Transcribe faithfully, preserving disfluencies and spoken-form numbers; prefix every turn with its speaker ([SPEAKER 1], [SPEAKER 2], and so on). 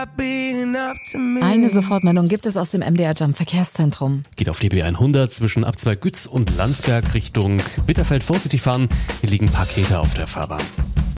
[SPEAKER 1] Eine Sofortmeldung gibt es aus dem M D R Jump Verkehrszentrum.
[SPEAKER 2] Geht auf D B hundert zwischen Abzweig Gütz und Landsberg Richtung Bitterfeld vorsichtig fahren. Hier liegen Pakete auf der Fahrbahn.